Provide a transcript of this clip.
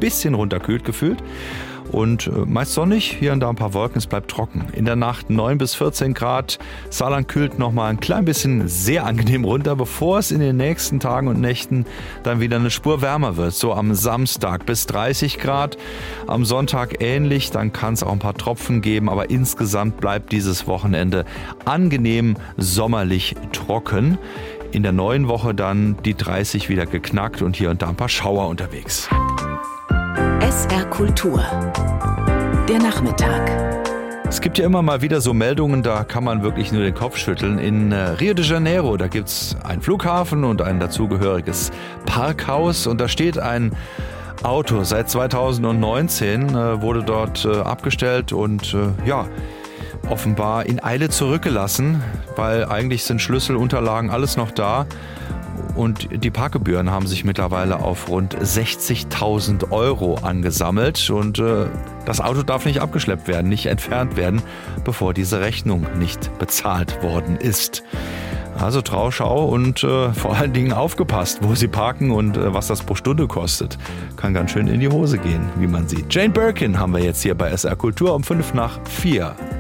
bisschen runterkühlt gefühlt. Und meist sonnig, hier und da ein paar Wolken, es bleibt trocken. In der Nacht 9 bis 14 Grad. Saarland kühlt nochmal ein klein bisschen sehr angenehm runter, bevor es in den nächsten Tagen und Nächten dann wieder eine Spur wärmer wird. So am Samstag bis 30 Grad, am Sonntag ähnlich, dann kann es auch ein paar Tropfen geben, aber insgesamt bleibt dieses Wochenende angenehm sommerlich trocken. In der neuen Woche dann die 30 wieder geknackt und hier und da ein paar Schauer unterwegs. SR Kultur. Der Nachmittag. Es gibt ja immer mal wieder so Meldungen, da kann man wirklich nur den Kopf schütteln. In Rio de Janeiro, da gibt es einen Flughafen und ein dazugehöriges Parkhaus. Und da steht ein Auto. Seit 2019 wurde dort abgestellt und offenbar in Eile zurückgelassen, weil eigentlich sind Schlüssel, Unterlagen, alles noch da. Und die Parkgebühren haben sich mittlerweile auf rund 60.000 Euro angesammelt. Und das Auto darf nicht abgeschleppt werden, nicht entfernt werden, bevor diese Rechnung nicht bezahlt worden ist. Also Trauschau und vor allen Dingen aufgepasst, wo Sie parken und was das pro Stunde kostet. Kann ganz schön in die Hose gehen, wie man sieht. Jane Birkin haben wir jetzt hier bei SR Kultur um 5 nach 4.